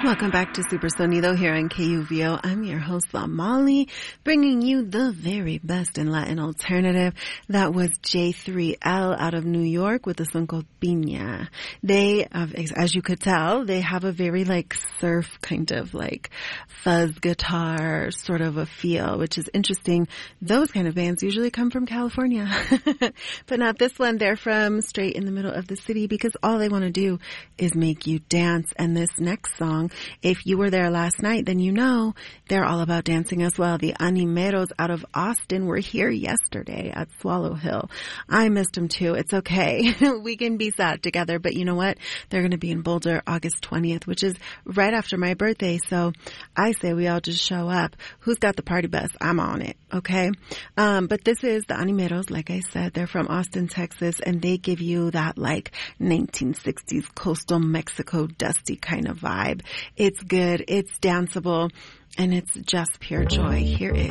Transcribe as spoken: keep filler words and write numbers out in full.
Welcome back to Super Sonido here on K U V O. I'm your host, Molly, bringing you the very best in Latin alternative. That was J three L out of New York with a song called Piña. They, as you could tell, they have a very like surf kind of like fuzz guitar sort of a feel, which is interesting. Those kind of bands usually come from California, but not this one. They're from straight in the middle of the city because all they want to do is make you dance. And this next song, if you were there last night, then you know they're all about dancing as well. The Animeros out of Austin were here yesterday at Swallow Hill. I missed them too. It's okay. We can be sad together, but you know what? They're going to be in Boulder August twentieth, which is right after my birthday. So I say we all just show up. Who's got the party bus? I'm on it. Okay. Um, but this is the Animeros. Like I said, they're from Austin, Texas, and they give you that like nineteen sixties coastal Mexico dusty kind of vibe. It's good, it's danceable, and it's just pure joy. Here is